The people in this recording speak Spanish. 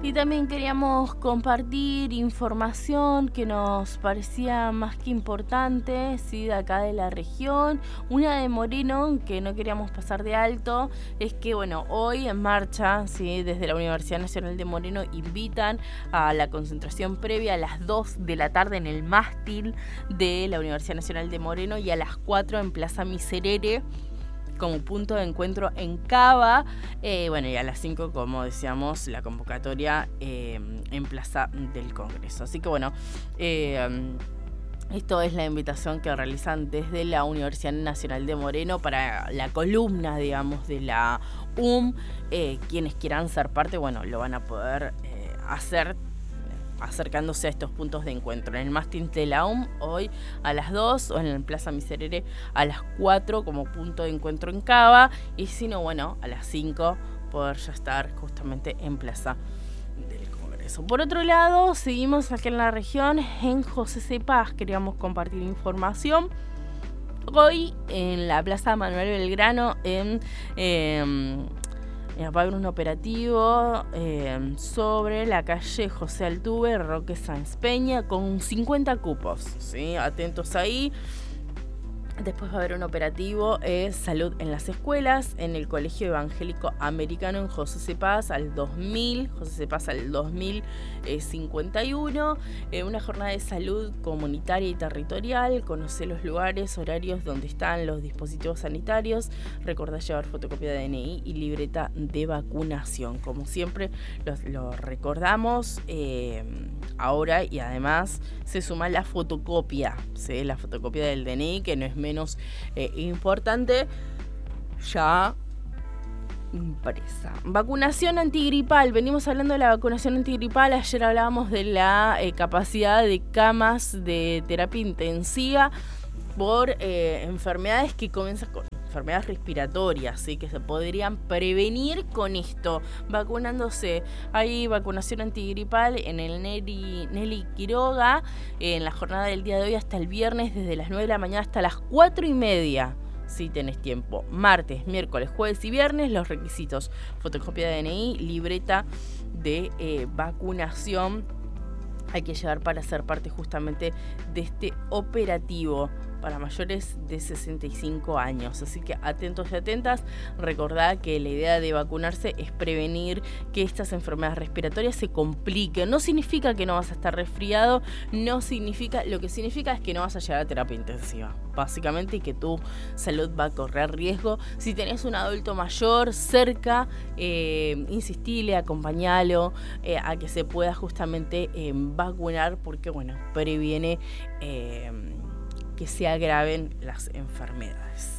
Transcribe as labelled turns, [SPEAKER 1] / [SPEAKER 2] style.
[SPEAKER 1] Y también queríamos compartir información que nos parecía más que importante, ¿sí? De acá de la región. Una de Moreno que no queríamos pasar de alto es que, bueno, hoy en marcha, ¿sí? Desde la Universidad Nacional de Moreno invitan a la concentración previa a las 2 de la tarde en el mástil de la Universidad Nacional de Moreno y a las 4 en Plaza Miserere como punto de encuentro en Cava, y a las 5, como decíamos, la convocatoria en Plaza del Congreso. Así que esto es la invitación que realizan desde la Universidad Nacional de Moreno para la columna, digamos, de la UM. Quienes quieran ser parte, lo van a poder hacer acercándose a estos puntos de encuentro. En el mástil de la UM hoy a las 2 o en el Plaza Miserere a las 4 como punto de encuentro en Cava, y si no, a las 5 poder ya estar justamente en Plaza del Congreso. Por otro lado, seguimos aquí en la región, en José C. Paz, queríamos compartir información. Hoy en la Plaza Manuel Belgrano va a haber un operativo sobre la calle José Altuve, Roque Sáenz Peña, con 50 cupos, ¿sí? Atentos ahí. Después va a haber un operativo Salud en las Escuelas, en el Colegio Evangélico Americano en José C. Paz al 2051. Una jornada de salud comunitaria y territorial. Conoce los lugares, horarios donde están los dispositivos sanitarios. Recordá llevar fotocopia de DNI y libreta de vacunación. Como siempre, lo recordamos ahora, y además se suma la fotocopia, ¿sí? La fotocopia del DNI, que no es menos importante, ya impresa. Vacunación antigripal. Venimos hablando de la vacunación antigripal. Ayer hablábamos de la capacidad de camas de terapia intensiva por enfermedades que comienzan con enfermedades respiratorias, ¿sí? Que se podrían prevenir con esto, vacunándose. Hay vacunación antigripal en el Nelly Quiroga, en la jornada del día de hoy hasta el viernes, desde las 9 de la mañana hasta las 4:30. Si tenés tiempo, martes, miércoles, jueves y viernes. Los requisitos: fotocopia de DNI, libreta de vacunación hay que llevar para ser parte justamente de este operativo para mayores de 65 años. Así que atentos y atentas. Recordad que la idea de vacunarse es prevenir que estas enfermedades respiratorias se compliquen. No significa que no vas a estar resfriado, lo que significa es que no vas a llegar a terapia intensiva, básicamente, y que tu salud va a correr riesgo. Si tenés un adulto mayor cerca, insistile, acompañalo a que se pueda justamente vacunar, porque previene que se agraven las enfermedades.